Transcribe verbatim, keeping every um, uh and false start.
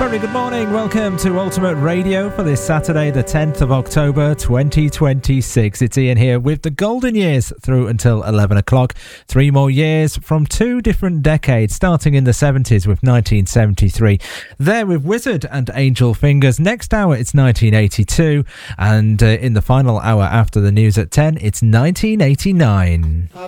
Very good morning. Welcome to Ultimate Radio for this Saturday, the tenth of October, twenty twenty-six. It's Ian here with the golden years through until eleven o'clock. Three more years from two different decades, starting in the seventies with nineteen seventy-three. There with Wizard and Angel Fingers. Next hour, it's nineteen eighty-two. And uh, in the final hour after the news at ten, it's nineteen eighty-nine.